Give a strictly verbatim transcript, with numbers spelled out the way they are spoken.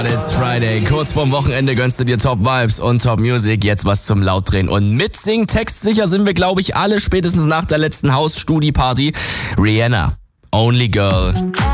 It's Friday. Kurz vorm Wochenende gönnst du dir Top Vibes und Top Music. Jetzt was zum Lautdrehen und mitsingen. Textsicher sind wir, glaube ich, alle spätestens nach der letzten Haus-Studi-Party. Rihanna, Only Girl.